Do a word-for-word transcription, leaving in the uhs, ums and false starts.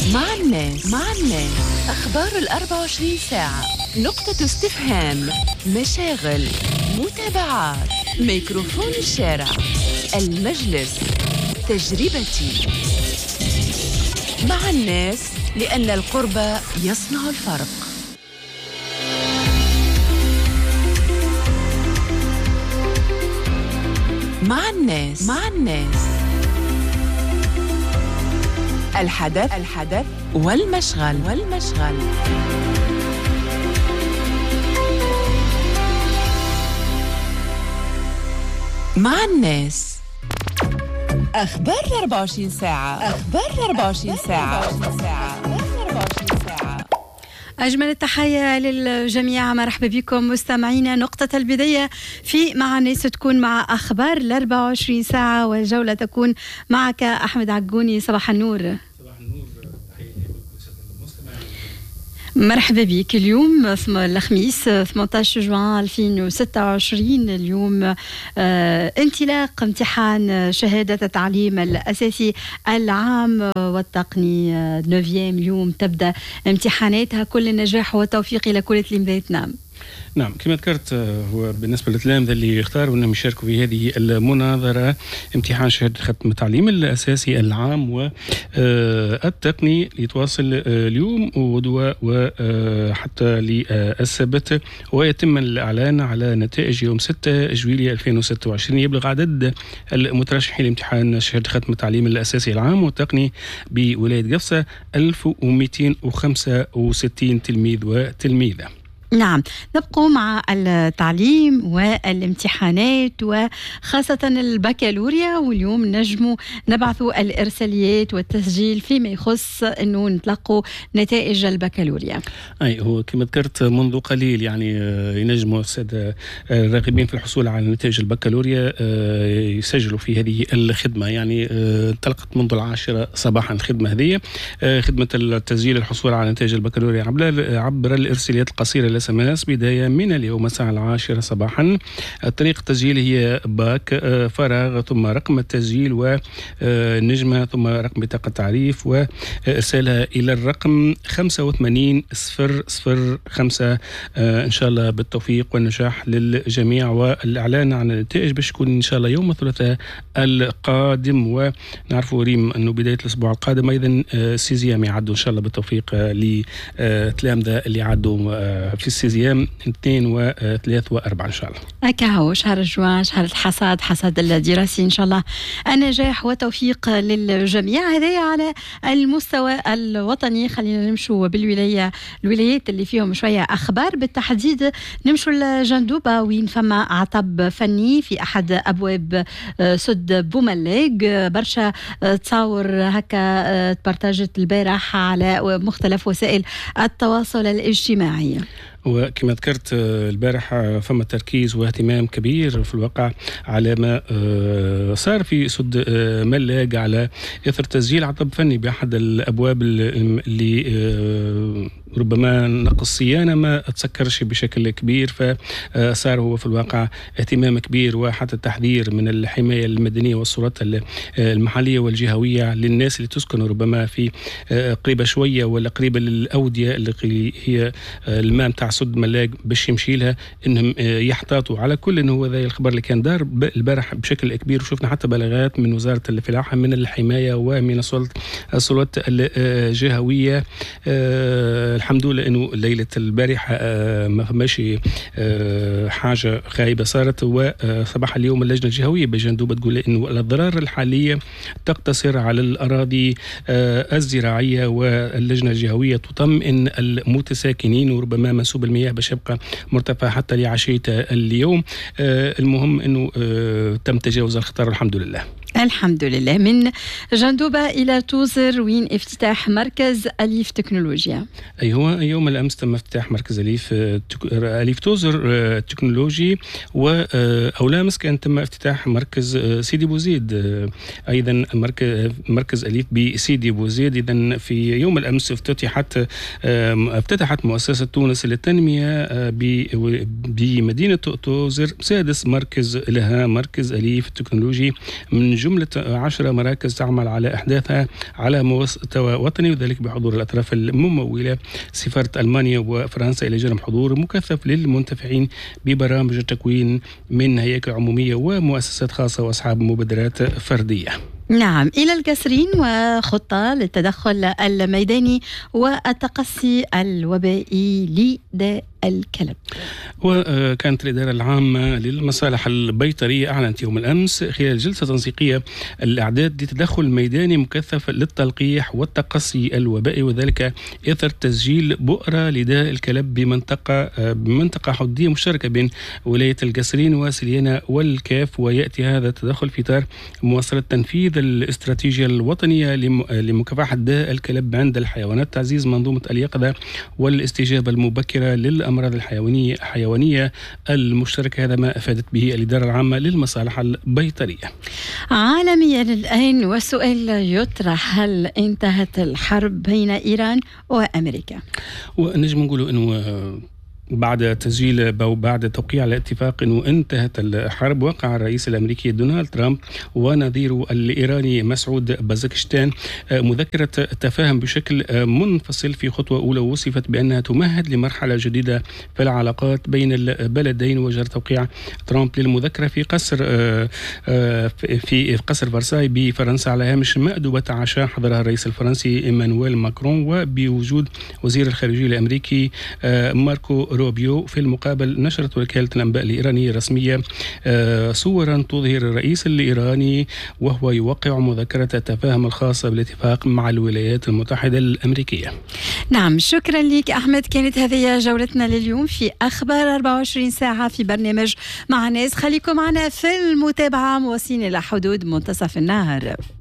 مع الناس مع الناس أخبار الأربع وعشرين ساعة، نقطة استفهام، مشاغل، متابعات، ميكروفون الشارع، المجلس، تجربتي. مع الناس لأن القرب يصنع الفرق. مع الناس مع الناس الحدث الحدث والمشغل والمشغل مع الناس. أخبار أربعة وعشرين ساعة أخبار أربعة وعشرين ساعة أجمل التحية للجميع، مرحبا بكم مستمعينا. نقطة البداية في مع الناس تكون مع أخبار الأربع وعشرين ساعة، والجولة تكون معك أحمد عقوني. صباح النور. صباح النور، تحية للمستمعين. مرحبا بك. اليوم الخميس ثمانية عشر جوان ألفين وستة وعشرين، اليوم آه انطلاق امتحان شهادة التعليم الأساسي العام والتقني نوفيام. اليوم تبدأ امتحاناتها. كل النجاح والتوفيق إلى كل تلامذتنا. نعم، كما ذكرت هو بالنسبة للتلامذة اللي يختاروا أنهم يشاركوا في هذه المناظرة امتحان شهادة ختم التعليم الأساسي العام والتقني يتواصل اليوم وغدوة وحتى للسبت، ويتم الإعلان على نتائج يوم ستة جويلية ألفين وستة وعشرين. يبلغ عدد المترشحين لامتحان شهادة ختم التعليم الأساسي العام والتقني بولاية قفصة ألف ومئتين وخمسة وستين تلميذ وتلميذة. نعم، نبقى مع التعليم والامتحانات وخاصة البكالوريا، واليوم نجموا نبعثوا الإرساليات والتسجيل فيما يخص أنه نتلقوا نتائج البكالوريا. أي هو كما ذكرت منذ قليل يعني ينجموا السادة الراغبين في الحصول على نتائج البكالوريا يسجلوا في هذه الخدمة. يعني انطلقت منذ العاشرة صباحا الخدمة هذه، خدمة التسجيل الحصول على نتائج البكالوريا عبر الإرساليات القصيرة اس ام اس بداية من اليوم الساعة العاشرة صباحا. طريقة التسجيل هي باك فراغ ثم رقم التسجيل ونجمة ثم رقم بطاقة تعريف، وإرسالها إلى الرقم خمسة وثمانين صفر صفر خمسة. إن شاء الله بالتوفيق والنجاح للجميع، والإعلان عن النتائج باش يكون إن شاء الله يوم الثلاثاء القادم. ونعرفوا ريم أنه بداية الأسبوع القادم أيضا سيزيام يعدوا إن شاء الله بالتوفيق لتلامذة اللي عدوا في السيزيام اثنين وثلاث وأربعة إن شاء الله. أكاهو شهر الجوان، شهر الحصاد، حصاد الدراسي. إن شاء الله النجاح والتوفيق للجميع. هذا على المستوى الوطني. خلينا نمشوا بالولاية الولايات اللي فيهم شوية أخبار، بالتحديد نمشوا لجندوبة وين فما عطب فني في أحد أبواب سد بوملاق. برشا تصاور هكا تبرتاجت البارح على مختلف وسائل التواصل الاجتماعي. وكما ذكرت البارح فما تركيز واهتمام كبير في الواقع على ما صار في سد ملاق على إثر تسجيل عطب فني بأحد الأبواب اللي ربما نقص الصيانة ما تسكرش بشكل كبير، فصار هو في الواقع اهتمام كبير وحتى التحذير من الحماية المدنية والسلطات المحلية والجهوية للناس اللي تسكن ربما في قريبة شوية ولا قريبة للأودية اللي هي الماء متاع سد ملاق باش يمشي لها، انهم يحتاطوا على كل. انه هو ذا الخبر اللي كان دار البارح بشكل كبير، وشفنا حتى بلاغات من وزارة الفلاحة من الحماية ومن السلطات الجهوية. الحمد لله انه ليله البارحه ما فماش حاجه خايبه صارت. وصباح اليوم اللجنه الجهويه بجندوبه تقول انه الاضرار الحاليه تقتصر على الاراضي الزراعيه، واللجنه الجهويه تطمئن المتساكنين، وربما منسوب المياه باش يبقى مرتفع حتى لعشيه اليوم. المهم انه تم تجاوز الخطر الحمد لله. الحمد لله. من جندوبة إلى توزر وين افتتاح مركز أليف تكنولوجيا. أي هو يوم الأمس تم افتتاح مركز أليف أليف توزر تكنولوجي، وأول أمس كان تم افتتاح مركز سيدي بوزيد أيضا مركز مركز أليف بسيدي بوزيد. إذن في يوم الأمس افتتحت افتتحت مؤسسة تونس للتنمية بمدينة توزر سادس مركز لها، مركز أليف تكنولوجي من جملة عشرة مراكز تعمل على إحداثها على مستوى وطني، وذلك بحضور الأطراف الممولة سفارة ألمانيا وفرنسا، إلى جانب حضور مكثف للمنتفعين ببرامج التكوين من هياكل عمومية ومؤسسات خاصة وأصحاب مبادرات فردية. نعم، إلى القصرين وخطة للتدخل الميداني والتقصي الوبائي لداء الكلب. وكانت الإدارة العامة للمصالح البيطرية أعلنت يوم الأمس خلال جلسة تنسيقية الإعداد لتدخل ميداني مكثف للتلقيح والتقصي الوبائي، وذلك إثر تسجيل بؤرة لداء الكلب بمنطقة بمنطقة حدودية مشتركة بين ولاية القصرين وسليانة والكاف. ويأتي هذا التدخل في إطار مواصلة تنفيذ الاستراتيجية الوطنية لمكافحة داء الكلب عند الحيوانات، تعزيز منظومة اليقظة والاستجابة المبكرة للأمراض الحيوانية حيوانية المشتركة. هذا ما أفادت به الإدارة العامة للمصالح البيطرية. عالميا الآن، والسؤال يطرح: هل انتهت الحرب بين إيران وأمريكا؟ ونجم نقول أنه بعد تسجيل أو بعد توقيع الاتفاق أنه انتهت الحرب، وقع الرئيس الأمريكي دونالد ترامب ونظيره الإيراني مسعود بازكشتان مذكرة تفاهم بشكل منفصل في خطوة أولى وصفت بأنها تمهد لمرحلة جديدة في العلاقات بين البلدين. وجرى توقيع ترامب للمذكرة في قصر في قصر فرساي بفرنسا على هامش مأدبة عشاء حضرها الرئيس الفرنسي إيمانويل ماكرون وبوجود وزير الخارجية الأمريكي ماركو روبيو. في المقابل نشرت وكالة الأنباء الإيرانية الرسمية صورا تظهر الرئيس الإيراني وهو يوقع مذكرة التفاهم الخاصة بالاتفاق مع الولايات المتحدة الأمريكية. نعم، شكرا لك أحمد. كانت هذه جولتنا لليوم في أخبار أربعة وعشرين ساعة في برنامج مع ناس. خليكم معنا في المتابعة، مواصلين إلى حدود منتصف النهار.